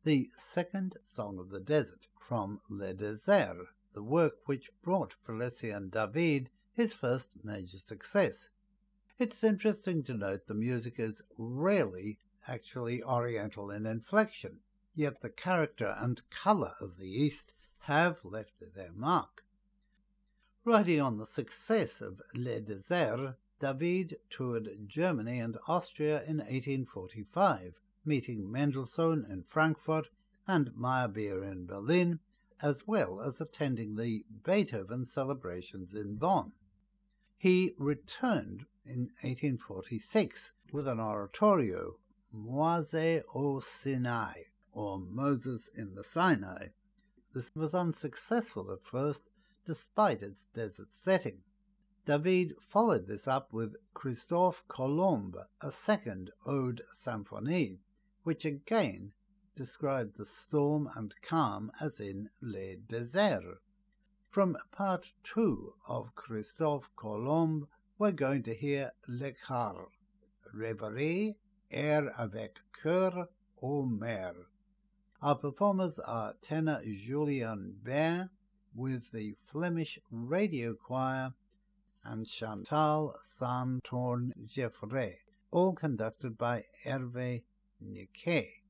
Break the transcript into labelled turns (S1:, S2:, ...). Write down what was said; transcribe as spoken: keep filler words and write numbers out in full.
S1: the second Song of the Desert from Le Désert, the work which brought Félicien David his first major success. It's interesting to note the music is rarely actually Oriental in inflection, yet the character and colour of the East have left their mark. Riding on the success of Le Désert, David toured Germany and Austria in eighteen forty-five, meeting Mendelssohn in Frankfurt and Meyerbeer in Berlin, as well as attending the Beethoven celebrations in Bonn. He returned in eighteen forty-six with an oratorio, Moïse au Sinai, or Moses in the Sinai. This was unsuccessful at first, despite its desert setting. David followed this up with Christophe Colomb, a second Ode Symphonie, which again described the storm and calm as in Le Désert. From part two of Christophe Colomb, we're going to hear Le Quart, Rêverie, Air avec cœur au mer. Our performers are tenor Julien Bain with the Flemish Radio Choir and Chantal Santorne-Geffray, all conducted by Hervé Niquet.